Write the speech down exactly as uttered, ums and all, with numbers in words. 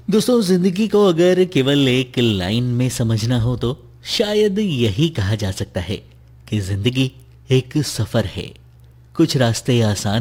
दोस्तों, जिंदगी को अगर केवल एक लाइन में समझना हो तो शायद यही कहा जा सकता है कि जिंदगी एक सफर है। कुछ रास्ते आसान